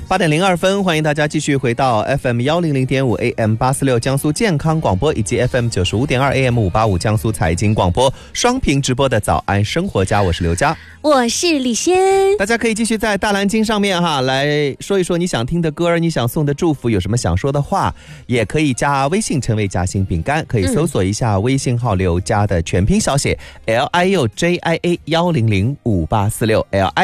8:02，欢迎大家继续回到 FM100.5 AM846 江苏健康广播以及 FM95.2 AM585 江苏财经广播双屏直播的早安生活家，我是刘佳， 我是李仙。 大家可以继续在大蓝鲸上面来说一说你想听的歌，你想送的祝福，有什么想说的话，也可以加微信成为夹心饼干，可以搜索一下微信号刘佳的全拼小写LIUJIA100584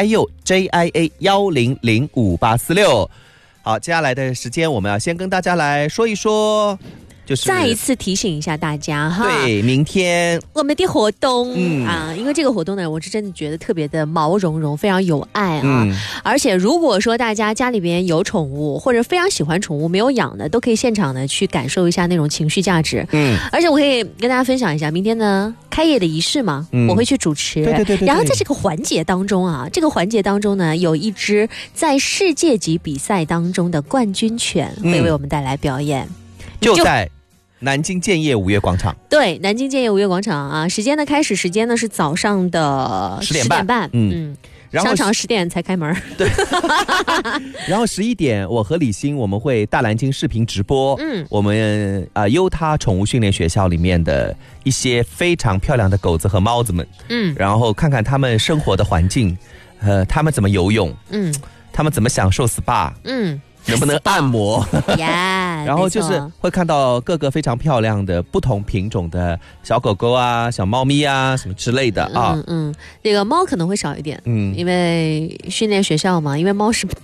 LIUJIA100584。好，接下来的时间我们要先跟大家来说一说，就是再一次提醒一下大家哈， 对，明天我们的活动因为这个活动呢，我是真的觉得特别的毛茸茸，非常有爱而且如果说大家家里边有宠物或者非常喜欢宠物没有养的，都可以现场的去感受一下那种情绪价值。而且我可以跟大家分享一下，明天呢开业的仪式嘛，我会去主持。对。然后在这个环节当中呢，有一只在世界级比赛当中的冠军犬会为我们带来表演， 就在南京建业五月广场。 对，南京建业五月广场时间的开始时间呢是早上的10点半。然后商场10点才开门。 对。然后11点，我和李欣我们会大蓝鲸视频直播。我们优他宠物训练学校里面的一些非常漂亮的狗子和猫子们。然后看看他们生活的环境，他们怎么游泳，他们怎么享受 SPA，能不能按摩然后就是会看到各个非常漂亮的不同品种的小狗狗啊、小猫咪啊什么之类的这个猫可能会少一点，因为训练学校嘛，因为猫是